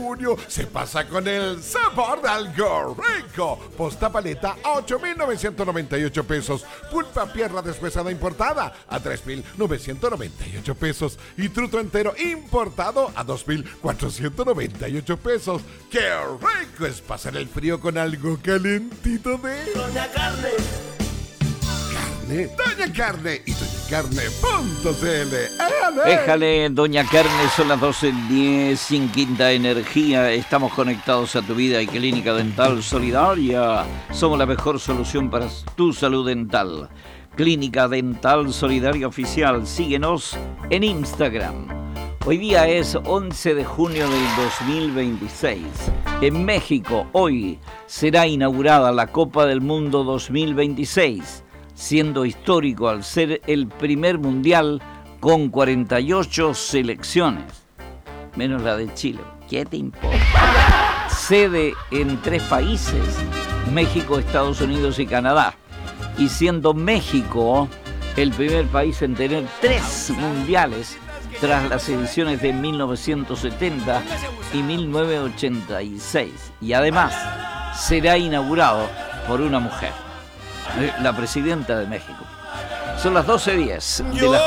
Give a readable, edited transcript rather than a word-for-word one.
junio se pasa con el sabor de algo rico. Posta paleta a 8.998 pesos. Pulpa pierna deshuesada importada a 3.998 pesos. Y truto entero importado a 2.498 pesos. ¡Qué rico es pasar el frío con algo calentito de Doña Carne! Doña Carne y doñacarne.cl. Déjale, Doña Carne, son las 12:10 sin Quinta Energía. Estamos conectados a tu vida y Clínica Dental Solidaria. Somos la mejor solución para tu salud dental. Clínica Dental Solidaria Oficial. Síguenos en Instagram. Hoy día es 11 de junio del 2026. En México, hoy será inaugurada la Copa del Mundo 2026. Siendo histórico al ser el primer mundial con 48 selecciones, menos la de Chile. ¿Qué te importa? Sede en 3 países, México, Estados Unidos y Canadá, y siendo México el primer país en tener 3 mundiales tras las ediciones de 1970 y 1986, y además será inaugurado por una mujer, la presidenta de México. Son las 12:10 de la